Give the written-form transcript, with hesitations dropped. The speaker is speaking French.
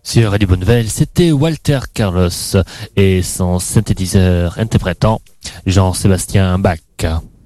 Sur Radio Bonne Nouvelle, c'était Walter Carlos et son synthétiseur interprétant Jean-Sébastien Bach.